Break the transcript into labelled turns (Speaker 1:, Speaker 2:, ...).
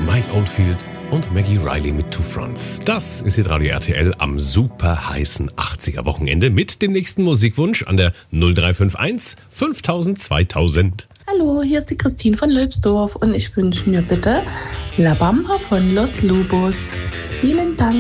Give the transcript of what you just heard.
Speaker 1: Mike Oldfield und Maggie Riley mit Two Fronts. Das ist hier Radio RTL am super heißen 80er Wochenende mit dem nächsten Musikwunsch an der 0351 5000 2000.
Speaker 2: Hallo, hier ist die Christine von Lölbsdorf und ich wünsche mir bitte La Bamba von Los Lobos. Vielen Dank.